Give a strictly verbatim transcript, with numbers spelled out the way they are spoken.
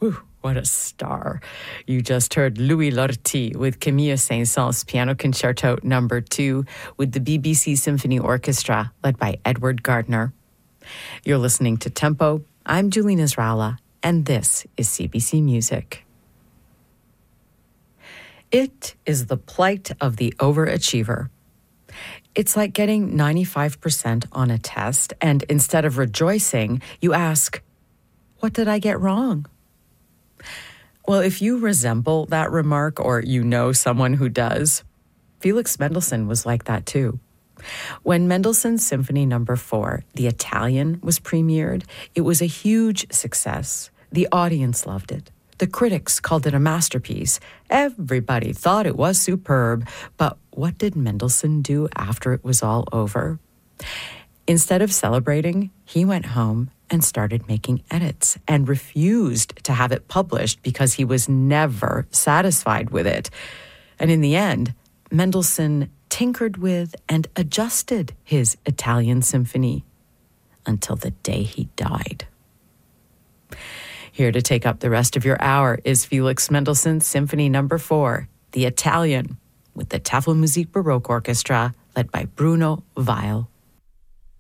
Whew, what a star. You just heard Louis Lortie with Camille Saint-Saëns Piano Concerto Number two with the B B C Symphony Orchestra led by Edward Gardner. You're listening to Tempo. I'm Julie Nasrallah, and this is C B C Music. It is the plight of the overachiever. It's like getting ninety-five percent on a test, and instead of rejoicing, you ask, what did I get wrong? Well, if you resemble that remark or you know someone who does, Felix Mendelssohn was like that too. When Mendelssohn's Symphony Number four, The Italian, was premiered, it was a huge success. The audience loved it. The critics called it a masterpiece. Everybody thought it was superb. But what did Mendelssohn do after it was all over? Instead of celebrating, he went home and started making edits and refused to have it published because he was never satisfied with it. And in the end, Mendelssohn tinkered with and adjusted his Italian symphony until the day he died. Here to take up the rest of your hour is Felix Mendelssohn's Symphony Number four, The Italian, with the Tafelmusik Baroque Orchestra led by Bruno Weil.